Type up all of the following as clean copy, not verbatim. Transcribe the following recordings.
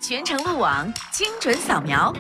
全程路网，精准扫描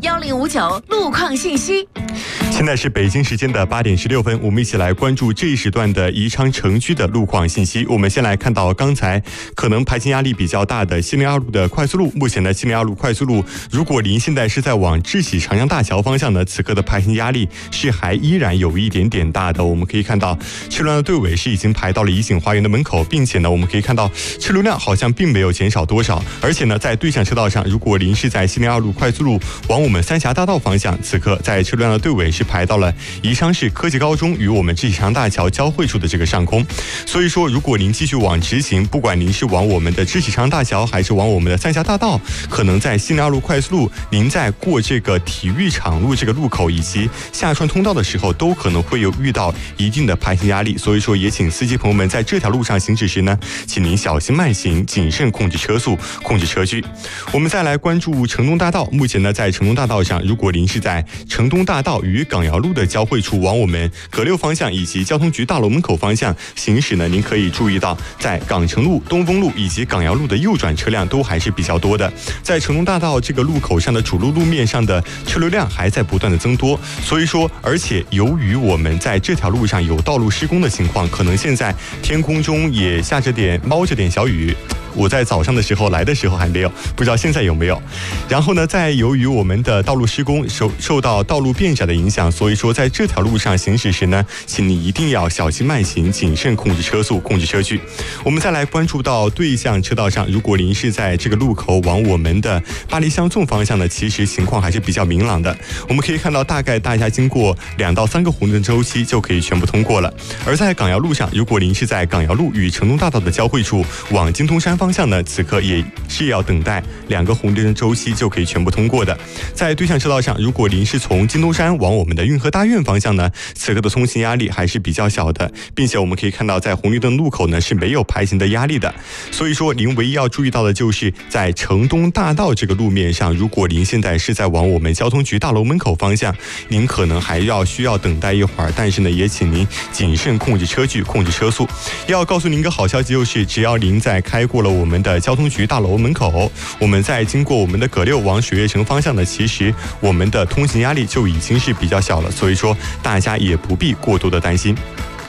，1059路况信息。 现在是北京时间的8点16分，我们一起来关注这一时段的宜昌城区的路况信息。我们先来看到刚才可能排行压力比较大的702路的快速路。目前的702路快速路，如果您现在是在往智喜长江大桥方向呢，此刻的排行压力是还依然有一点点大的。我们可以看到车辆的队尾是已经排到了怡景花园的门口，并且呢，我们可以看到车流量好像并没有减少多少。而且呢，在对向车道上，如果您是在702路快速路往我们三峡大道方向，此刻在车流量的队尾是排到了宜昌市科技高中与我们智喜长江大桥交汇处的这个上空。所以说，如果您继续往直行，不管您是往我们的智喜长江大桥还是往我们的三峡大道，可能在702路快速路，您在过这个体育场路这个路口以及下穿通道的时候，都可能会有遇到一定的排行压力。所以说，也请司机朋友们在这条路上行驶时呢，请您小心慢行，谨慎控制车速，控制车距。我们再来关注城东大道。目前呢，在城东大道上，如果您是在城东大道与港窑路的交汇处往我们葛六方向以及交通局大楼门口方向行驶呢，您可以注意到，在港城路、东风路以及港窑路的右转车辆都还是比较多的。在城东大道这个路口上的主路路面上的车流量还在不断的增多。所以说，而且由于我们在这条路上有道路施工的情况，可能现在天空中也冒着点小雨。我在早上的时候来的时候还没有，不知道现在有没有。然后呢，在由于我们的道路施工受到道路变窄的影响，所以说在这条路上行驶时呢，请你一定要小心慢行，谨慎控制车速，控制车距。我们再来关注到对向车道上，如果您是在这个路口往我们的八里乡纵方向呢，其实情况还是比较明朗的。我们可以看到，大概大家经过2到3个红灯周期就可以全部通过了。而在港窑路上，如果您是在港窑路与城东大道的交汇处往金通山方向呢，此刻也是要等待2个红灯周期就可以全部通过的。在对向车道上，如果您是从金东山往我们的运河大院方向呢，此刻的通行压力还是比较小的，并且我们可以看到在红绿灯路口呢是没有排行的压力的。所以说，您唯一要注意到的就是在城东大道这个路面上，如果您现在是在往我们交通局大楼门口方向，您可能还需要等待一会儿，但是呢，也请您谨慎控制车距，控制车速。要告诉您一个好消息，就是只要您在开过了我们的交通局大楼门口，我们在经过我们的葛六往雪悦城方向呢，其实我们的通行压力就已经是比较小了，所以说大家也不必过多的担心。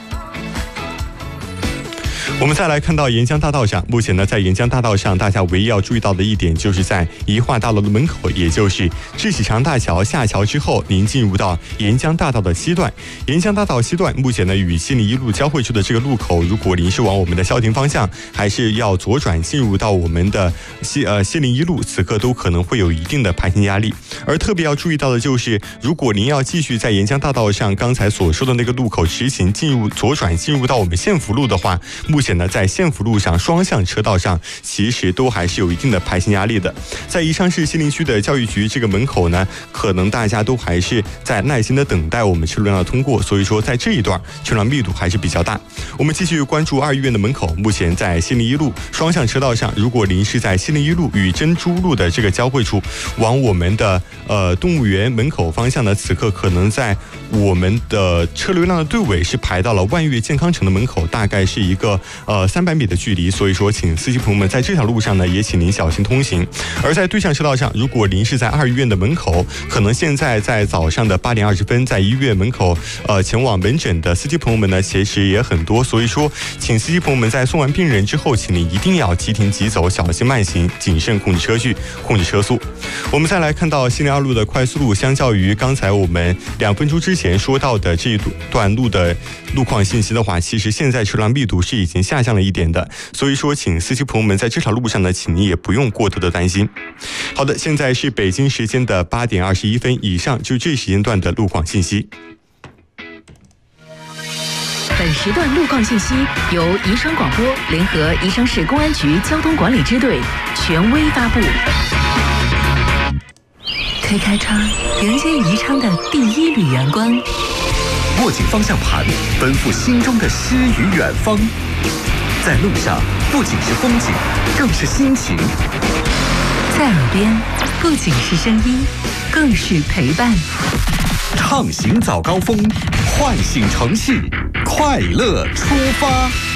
我们再来看到沿江大道上，目前呢，在沿江大道上，大家唯一要注意到的一点，就是在宜化大楼的门口，也就是智喜长江大桥下桥之后，您进入到沿江大道的西段。沿江大道西段目前呢，与701路交汇处的这个路口，如果您是往我们的孝亭方向，还是要左转进入到我们的701路，此刻都可能会有一定的排行压力。而特别要注意到的就是，如果您要继续在沿江大道上刚才所说的那个路口直行左转进入到我们县府路的话，目前在县府路上双向车道上，其实都还是有一定的排行压力的。在宜昌市西陵区的教育局这个门口呢，可能大家都还是在耐心的等待我们车流量的通过，所以说在这一段车辆密度还是比较大。我们继续关注2医院的门口，目前在701路双向车道上，如果您是在701路与珍珠路的这个交汇处往我们的动物园门口方向呢，此刻可能在我们的车流量的队尾是排到了万悦健康城的门口，大概是一个300米的距离，所以说请司机朋友们在这条路上呢，也请您小心通行。而在对向车道上，如果您是在2医院的门口，可能现在在早上的8点20分，在医院门口前往门诊的司机朋友们呢，其实也很多，所以说请司机朋友们在送完病人之后，请您一定要即停即走，小心慢行，谨慎控制车距，控制车速。我们再来看到702路的快速路，相较于刚才我们2分钟之前说到的这一段路的路况信息的话，其实现在车辆密度是已经下降了一点的，所以说请司机朋友们在这条路上呢，请你也不用过多的担心。好的，现在是北京时间的8点21分，以上就这时间段的路况信息。 本时段路况信息由宜昌广播联合宜昌市公安局交通管理支队权威发布。推开窗，迎接宜昌的第一缕阳光。 握紧方向盘，奔赴心中的诗与远方。在路上，不仅是风景，更是心情。 在耳边，不仅是声音，更是陪伴。 畅行早高峰，唤醒城市，快乐出发。